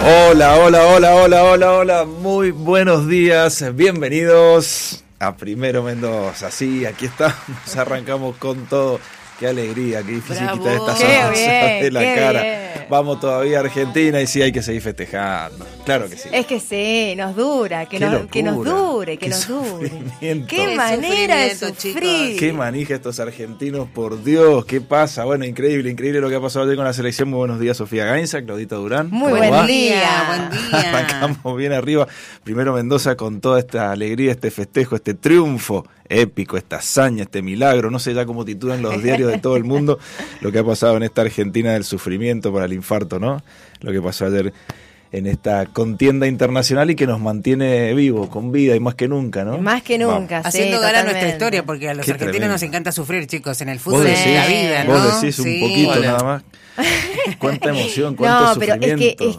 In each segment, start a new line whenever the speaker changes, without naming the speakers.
Hola, hola, hola, hola, hola, hola. Muy buenos días. Bienvenidos a Primero Mendoza. Sí, aquí estamos. Arrancamos con todo. Qué alegría, qué difícil quitar esta sonrisa de la cara. Bien. Vamos todavía a Argentina y sí hay que seguir festejando. Claro que sí.
Es que sí, nos dura, que nos dure. Qué manera de sufrir. Chicos.
Qué manija estos argentinos, por Dios, qué pasa. Bueno, increíble lo que ha pasado ayer con la selección. Muy buenos días, Sofía Gainza, Claudita Durán.
Muy buen día.
Arrancamos bien arriba. Primero Mendoza con toda esta alegría, este festejo, este triunfo épico, esta hazaña, este milagro, no sé ya cómo titulan los diarios de todo el mundo, lo que ha pasado en esta Argentina del sufrimiento para el infarto, ¿no? Lo que pasó ayer en esta contienda internacional y que nos mantiene vivos, con vida y más que nunca, ¿no?
Más que nunca,
sí, haciendo ganar nuestra historia, porque a los argentinos tremendo. Nos encanta sufrir, chicos, en el fútbol es la vida, ¿no?
Vos decís un poquito nada más. Cuánta emoción, cuánto sufrimiento.
No, pero es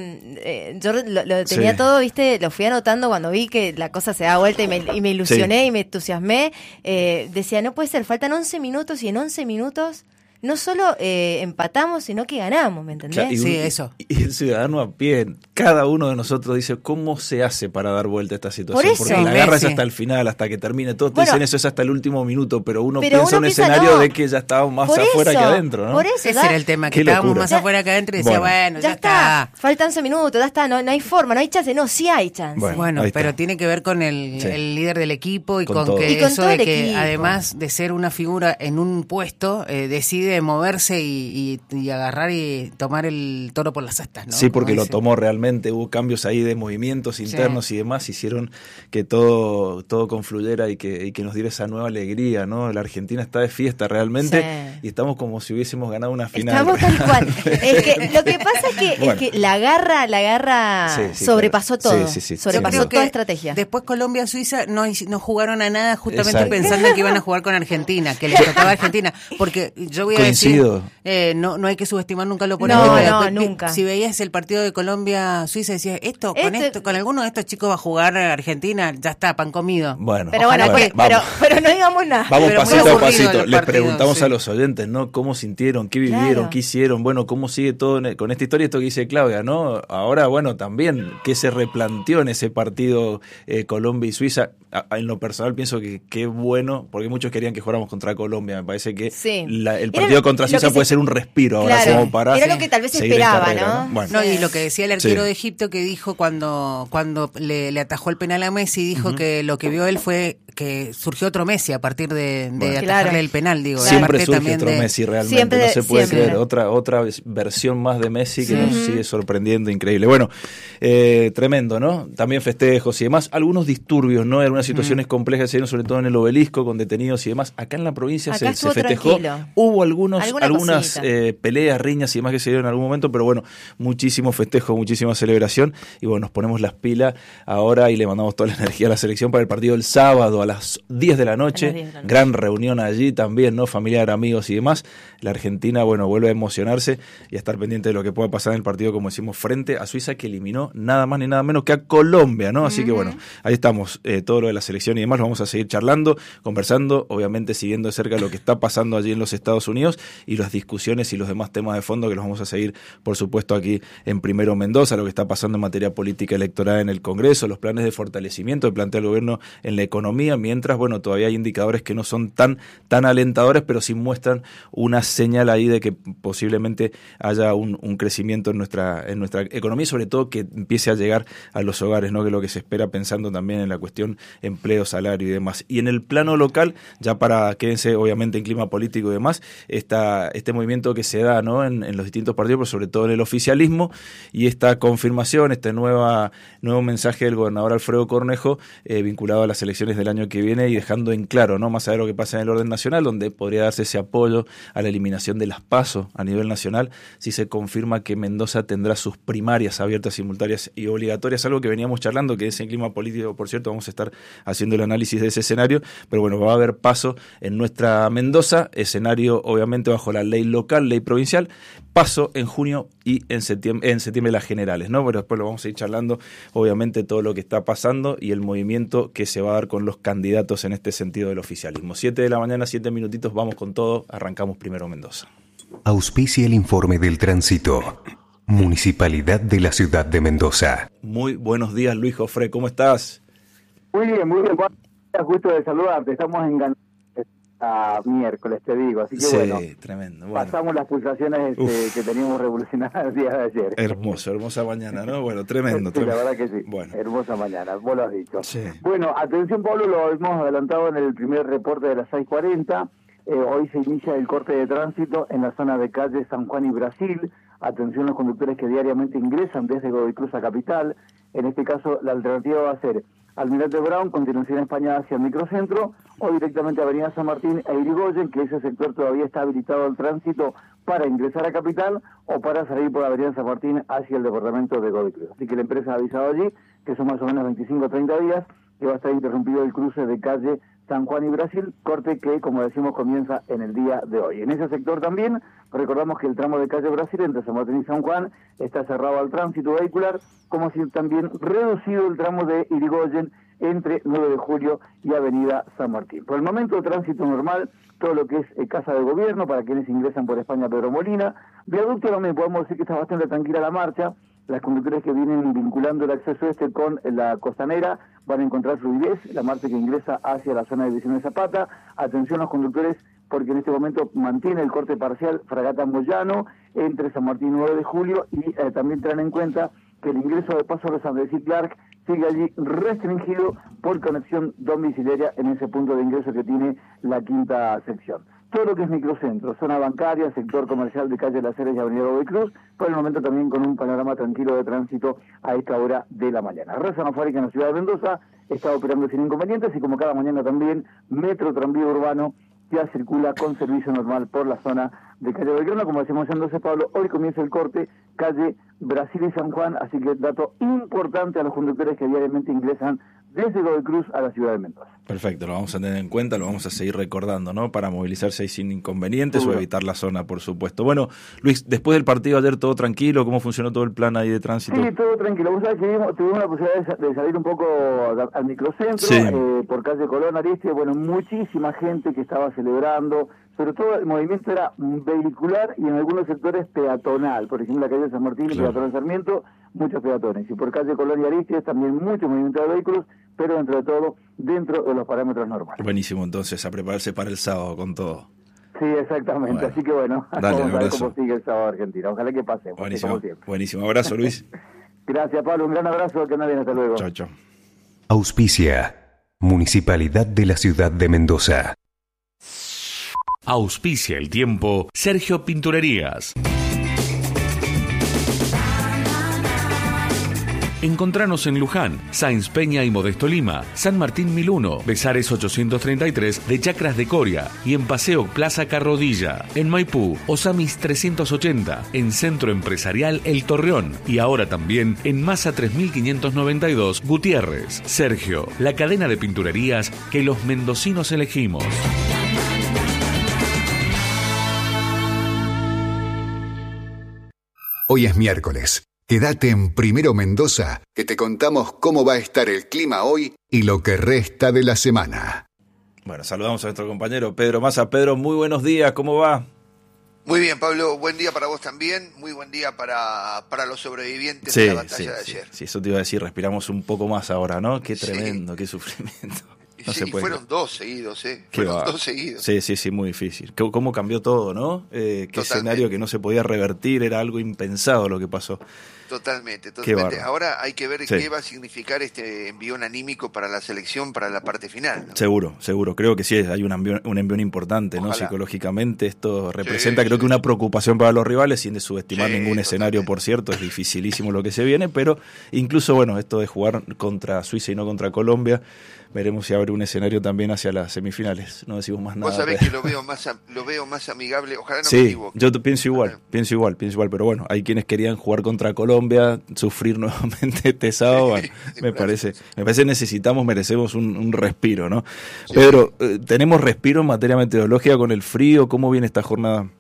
que yo lo tenía todo, viste, lo fui anotando cuando vi que la cosa se da vuelta y me ilusioné y me entusiasmé. Decía, no puede ser, faltan 11 minutos y en 11 minutos no solo empatamos, sino que ganamos, ¿me entendés?
Claro,
sí, eso.
Y el ciudadano a pie, cada uno de nosotros dice, ¿cómo se hace para dar vuelta a esta situación? Porque la guerra es hasta el final, hasta que termine. Todos te dicen eso es hasta el último minuto, pero uno piensa un escenario de que ya estábamos más afuera que adentro, ¿no?
Por eso,
ese era el tema, que estábamos más afuera que adentro y decía, bueno, ya está.
Faltan 11 minutos, ya está, no hay forma, no hay chance. No, sí hay chance.
Bueno, pero tiene que ver con el líder del equipo y con que eso de que además de ser una figura en un puesto, decide moverse y agarrar y tomar el toro por las astas, ¿no?
Sí, porque lo tomó realmente, hubo cambios ahí de movimientos internos y demás, hicieron que todo confluyera y que nos diera esa nueva alegría, ¿no? La Argentina está de fiesta realmente y estamos como si hubiésemos ganado una final.
Estamos tal cual. Es que lo que pasa es que la garra sobrepasó todo, sobrepasó toda estrategia.
Después Colombia-Suiza no jugaron a nada justamente pensando que iban a jugar con Argentina, que les tocaba a Argentina, porque yo voy a decir, no hay que subestimar nunca lo oponente.
No, nunca.
Si veías el partido de Colombia-Suiza, decías, con alguno de estos chicos va a jugar Argentina, ya está, pan comido.
Bueno,
pero no digamos nada.
Vamos pasito a pasito. Les preguntamos a los oyentes, ¿no? ¿Cómo sintieron? ¿Qué vivieron? ¿Qué hicieron? Bueno, ¿cómo sigue todo con esta historia? Esto que dice Claudia, ¿no? Ahora, bueno, también, ¿qué se replanteó en ese partido Colombia y Suiza? En lo personal pienso que qué bueno, porque muchos querían que jugáramos contra Colombia. Me parece que el partido contra Suiza puede ser un respiro ahora como para
era lo que tal vez se esperaba,
carrera,
¿no?
Bueno.
Y lo que decía el arquero de Egipto, que dijo cuando le atajó el penal a Messi, dijo que lo que vio él fue que surgió otro Messi a partir de atajarle el penal, digo.
Siempre surge otro Messi realmente, no se puede creer. Otra versión más de Messi que nos sigue sorprendiendo, increíble. Bueno, tremendo, ¿no? También festejos y demás. Algunos disturbios, ¿no? Algunas situaciones complejas se dieron, sobre todo en el Obelisco, con detenidos y demás. Acá en la provincia se festejó. Tranquilo. Hubo algunas peleas, riñas y demás que se dieron en algún momento, pero bueno, muchísimo festejo, muchísima celebración. Y bueno, nos ponemos las pilas ahora y le mandamos toda la energía a la selección para el partido del sábado a las 10 de la noche. Gran reunión allí también, ¿no? Familiar, amigos y demás. La Argentina, bueno, vuelve a emocionarse y a estar pendiente de lo que pueda pasar en el partido, como decimos, frente a Suiza, que eliminó nada más ni nada menos que a Colombia, ¿no? Así que bueno, ahí estamos, todo lo de la selección y demás, lo vamos a seguir charlando, conversando, obviamente siguiendo de cerca lo que está pasando allí en los Estados Unidos y las discusiones y los demás temas de fondo que los vamos a seguir, por supuesto, aquí en Primero Mendoza, lo que está pasando en materia política electoral en el Congreso, los planes de fortalecimiento que plantea el gobierno en la economía, mientras, bueno, todavía hay indicadores que no son tan alentadores, pero sí muestran una señal ahí de que posiblemente haya un crecimiento en nuestra economía y sobre todo que empiece a llegar a los hogares, ¿no? Que es lo que se espera, pensando también en la cuestión empleo, salario y demás. Y en el plano local, ya para quédense obviamente en clima político y demás, este movimiento que se da, ¿no? en los distintos partidos, pero sobre todo en el oficialismo, y esta confirmación, este nuevo mensaje del gobernador Alfredo Cornejo vinculado a las elecciones del año que viene y dejando en claro, ¿no? Más allá de lo que pasa en el orden nacional, donde podría darse ese apoyo a la eliminación de las PASO a nivel nacional, si se confirma que Mendoza tendrá sus primarias abiertas, simultáneas y obligatorias, algo que veníamos charlando, que es en clima político, por cierto, vamos a estar haciendo el análisis de ese escenario, pero bueno, va a haber PASO en nuestra Mendoza, escenario obviamente bajo la ley local, ley provincial, PASO en junio y en septiembre las generales, ¿no? Pero después lo vamos a ir charlando, obviamente, todo lo que está pasando y el movimiento que se va a dar con los candidatos en este sentido del oficialismo. 7 de la mañana, 7 minutitos, vamos con todo, arrancamos Primero Mendoza.
Auspicia el informe del tránsito. Municipalidad de la Ciudad de Mendoza.
Muy buenos días, Luis Jofré, ¿cómo estás?
Muy bien, gusto de saludarte. Estamos en miércoles, te digo, así que sí, bueno,
tremendo.
Pasamos las pulsaciones que teníamos revolucionadas el día de ayer.
Hermosa mañana, ¿no? Bueno, tremendo.
Sí, la verdad que sí,
bueno.
Hermosa mañana, vos lo has dicho.
Sí.
Bueno, atención Pablo, lo hemos adelantado en el primer reporte de las 6:40. Hoy se inicia el corte de tránsito en la zona de calle San Juan y Brasil. Atención los conductores que diariamente ingresan desde Godoy Cruz a Capital. En este caso, la alternativa va a ser Almirante Brown, continuación España hacia el microcentro, o directamente Avenida San Martín e Irigoyen, que ese sector todavía está habilitado al tránsito para ingresar a Capital o para salir por Avenida San Martín hacia el departamento de Godoy Cruz. Así que la empresa ha avisado allí, que son más o menos 25 o 30 días, que va a estar interrumpido el cruce de calle San Juan y Brasil, corte que, como decimos, comienza en el día de hoy. En ese sector también, recordamos que el tramo de calle Brasil entre San Martín y San Juan está cerrado al tránsito vehicular, como si también reducido el tramo de Irigoyen entre 9 de Julio y Avenida San Martín. Por el momento, tránsito normal, todo lo que es Casa de Gobierno, para quienes ingresan por España Pedro Molina. Viaducto también podemos decir que está bastante tranquila la marcha. Las conductores que vienen vinculando el acceso con la costanera van a encontrar fluidez, la marcha que ingresa hacia la zona de División de Zapata. Atención a los conductores, porque en este momento mantiene el corte parcial Fragata Moyano entre San Martín y 9 de Julio y también traen en cuenta que el ingreso de Paso Los Andrés y Clark sigue allí restringido por conexión domiciliaria en ese punto de ingreso que tiene la quinta sección. Todo lo que es microcentro, zona bancaria, sector comercial de calle Las Heras y Avenida Godoy Cruz, por el momento también con un panorama tranquilo de tránsito a esta hora de la mañana. Red Fábrica en la ciudad de Mendoza está operando sin inconvenientes y como cada mañana también Metro Tranvía Urbano ya circula con servicio normal por la zona de calle Belgrano. Como decimos entonces, Pablo, hoy comienza el corte calle Brasil y San Juan, así que dato importante a los conductores que diariamente ingresan desde Godoy Cruz a la ciudad de Mendoza.
Perfecto, lo vamos a tener en cuenta, lo vamos a seguir recordando, ¿no? Para movilizarse ahí sin inconvenientes o evitar la zona, por supuesto. Bueno, Luis, después del partido ayer, ¿todo tranquilo? ¿Cómo funcionó todo el plan ahí de tránsito?
Sí, todo tranquilo. Vos sabés que tuvimos la posibilidad de salir un poco al microcentro,
sí.
Por calle Colón, Ariste, bueno, muchísima gente que estaba celebrando, sobre todo el movimiento era vehicular y en algunos sectores peatonal, por ejemplo la calle San Martín, claro. Peatonal Sarmiento, muchos peatones, y por calle Colón y Ariste también mucho movimiento de vehículos, pero dentro de todo, dentro de los parámetros normales.
Buenísimo, entonces, a prepararse para el sábado con todo.
Sí, exactamente, bueno. Así que bueno,
dale,
vamos a ver cómo sigue el sábado Argentina, ojalá que pase.
Buenísimo, buenísimo, abrazo Luis.
Gracias Pablo, un gran abrazo, que anda bien, hasta luego.
Chao, chao.
Auspicia, Municipalidad de la Ciudad de Mendoza.
Auspicia el tiempo, Sergio Pinturerías. Encontranos en Luján, Sáenz Peña y Modesto Lima, San Martín 1001, Besares 833 de Chacras de Coria y en Paseo Plaza Carrodilla, en Maipú, Osamis 380, en Centro Empresarial El Torreón y ahora también en Masa 3592 Gutiérrez. Sergio, la cadena de pinturerías que los mendocinos elegimos.
Hoy es miércoles. Quédate en Primero Mendoza, que te contamos cómo va a estar el clima hoy y lo que resta de la semana.
Bueno, saludamos a nuestro compañero Pedro Massa. Pedro, muy buenos días, ¿cómo va?
Muy bien, Pablo, buen día para vos también, muy buen día para los sobrevivientes de la batalla de ayer.
Sí, eso te iba a decir, respiramos un poco más ahora, ¿no? Qué tremendo, qué sufrimiento.
No sí, fueron dos seguidos, Fueron dos seguidos.
Sí, muy difícil. ¿Cómo cambió todo, no? Qué escenario que no se podía revertir, era algo impensado lo que pasó.
Totalmente. Ahora hay que ver qué va a significar este envión anímico para la selección, para la parte final, ¿no?
Seguro. Creo que sí, hay un envión importante, ¿no? Psicológicamente esto representa, creo que una preocupación para los rivales, sin subestimar ningún escenario, por cierto, es dificilísimo lo que se viene, pero incluso, bueno, esto de jugar contra Suiza y no contra Colombia, veremos si abre un escenario también hacia las semifinales. No decimos más nada.
Vos sabés que lo veo más amigable, ojalá no me equivoque.
Yo pienso igual, pero bueno, hay quienes querían jugar contra Colombia, sufrir nuevamente este sábado. Bueno, me parece merecemos un respiro, ¿no? Sí. Pedro, ¿tenemos respiro en materia meteorológica con el frío? ¿Cómo viene esta jornada?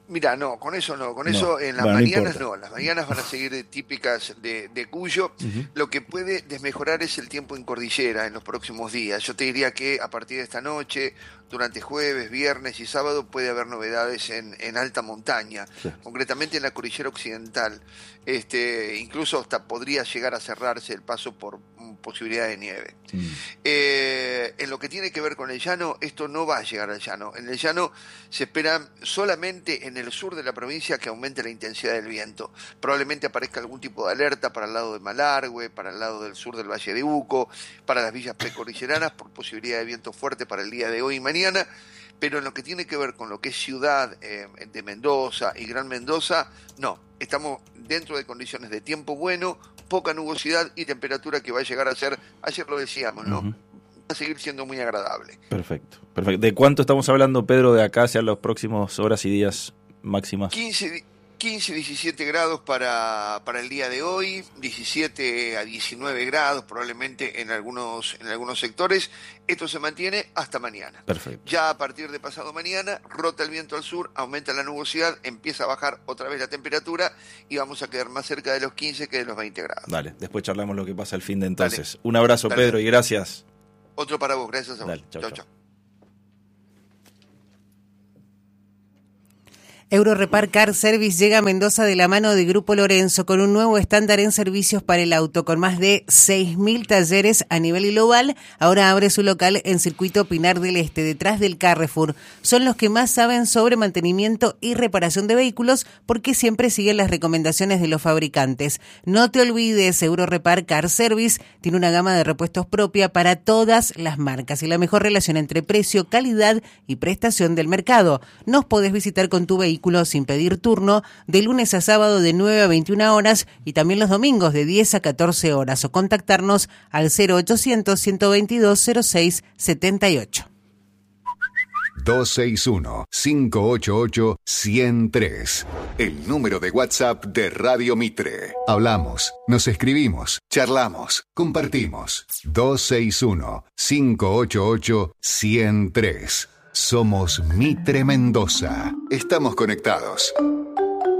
Mira, no, con eso en las mañanas no, las mañanas van a seguir típicas de Cuyo. Lo que puede desmejorar es el tiempo en cordillera en los próximos días. Yo te diría que a partir de esta noche, durante jueves, viernes y sábado puede haber novedades en alta montaña, concretamente en la cordillera occidental. Incluso hasta podría llegar a cerrarse el paso por posibilidad de nieve. En lo que tiene que ver con el llano, esto no va a llegar al llano. En el llano se espera solamente en el sur de la provincia que aumente la intensidad del viento. Probablemente aparezca algún tipo de alerta para el lado de Malargüe, para el lado del sur del Valle de Uco, para las villas precordilleranas por posibilidad de viento fuerte para el día de hoy y mañana. Pero en lo que tiene que ver con lo que es ciudad de Mendoza y Gran Mendoza, no. Estamos dentro de condiciones de tiempo bueno, poca nubosidad y temperatura que va a llegar a ser, ayer lo decíamos, ¿no? Va a seguir siendo muy agradable.
Perfecto. ¿De cuánto estamos hablando, Pedro, de acá hacia los próximos horas y días máximas?
15, 17 grados para el día de hoy, 17 a 19 grados probablemente en algunos sectores. Esto se mantiene hasta mañana.
Perfecto.
Ya a partir de pasado mañana, rota el viento al sur, aumenta la nubosidad, empieza a bajar otra vez la temperatura y vamos a quedar más cerca de los 15 que de los 20 grados.
Dale, después charlamos lo que pasa el fin de entonces. Dale. Un abrazo, dale. Pedro, y gracias.
Otro para vos, gracias a vos. Chau, chau.
Eurorepar Car Service llega a Mendoza de la mano de Grupo Lorenzo con un nuevo estándar en servicios para el auto, con más de 6.000 talleres a nivel global. Ahora abre su local en Circuito Pinar del Este, detrás del Carrefour. Son los que más saben sobre mantenimiento y reparación de vehículos porque siempre siguen las recomendaciones de los fabricantes. No te olvides, Eurorepar Car Service tiene una gama de repuestos propia para todas las marcas y la mejor relación entre precio, calidad y prestación del mercado. Nos podés visitar con tu vehículo sin pedir turno de lunes a sábado de 9 a 21 horas y también los domingos de 10 a 14 horas o contactarnos al 0800-122-0678.
261-588-103. El número de WhatsApp de Radio Mitre. Hablamos, nos escribimos, charlamos, compartimos. 261-588-103. Somos Mitre Mendoza. Estamos conectados.